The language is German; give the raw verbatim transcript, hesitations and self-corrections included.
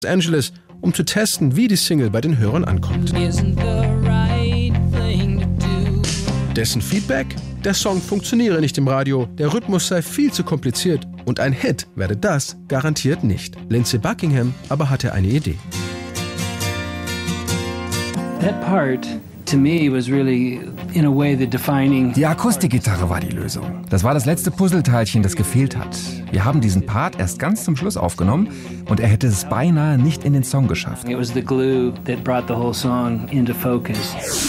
Angeles, um zu testen, wie die Single bei den Hörern ankommt. Dessen Feedback? Der Song funktioniere nicht im Radio, der Rhythmus sei viel zu kompliziert und ein Hit werde das garantiert nicht. Lindsey Buckingham aber hatte eine Idee. That part to me was really in a way the defining. Die Akustikgitarre war die Lösung. Das war das letzte Puzzleteilchen, das gefehlt hat. Wir haben diesen Part erst ganz zum Schluss aufgenommen und er hätte es beinahe nicht in den Song geschafft. It was the glue that brought the whole song into focus.